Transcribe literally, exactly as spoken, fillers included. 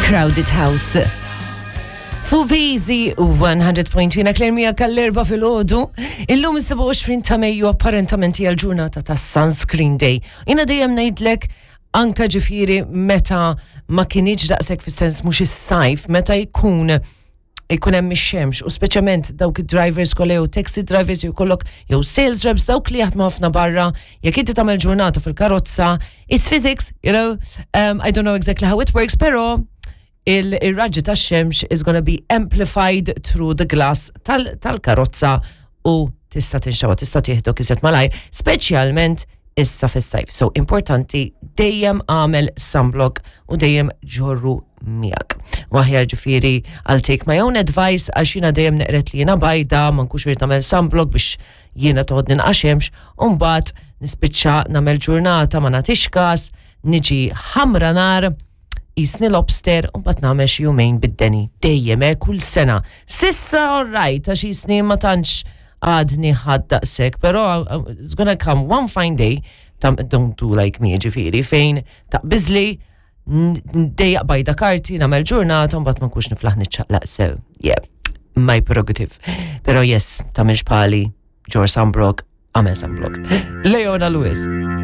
Crowded House. Fu Busy one hundred point two Claire Mia kall-erba fil-ħodu. Illum is-seba' u għoxrin ta' Mejju apparentamenti għal-ġurnata ta' Sunscreen Day. Jina dejjem ngħidlek anka ġifieri meta ma kienx daqshekk fis-sens mhux is-sajf, meta jkun ikun hemm ix-xemx u speċjalment dawk id-drivers kollha jew taxi drivers jew kollok jew sales reps dawk li jaħdmu ħafna barra jekk inti tagħmel ġurnata fil-karozza, it's physics, you know, um, I don't know exactly how it works, però il-raġġi tax-xemx is gonna be amplified through the glass tal-karozza u tista' tinxawa, tista' tieħdok iżjed malajr, speċjalment issa fis-sajf. So importanti dejjem għamel sunblock u dejjem ġorru miegħek. Waħjar ġifieri I'll take my own advice għax jiena dejjem neqret li jiena bajda ma nkunx irid nagħmel sunblock biex jiena toħodni nqaxemx u mbagħad nispiċċa nagħmel ġurnata ma nagħtix każ, niġi ħamra nar jisni lobster u mbagħad nagħmel xi jumejn bid-deni. Dejjem hekk kull sena. Sissa all right għax jisni ma tantx għadni ħadd daqshekk, però it's gonna come one fine day, don't do like me ġifieri, fejn taqbiżli dejjaq bajda karti, nagħmel ġurnata, mbagħad ma nkunx niflaħ niċċaqlaq sew. Yeah, my prerogative. Però yes, tagħmilx bħali, ġor sunblock, għamel sunblock. Leona Lewis.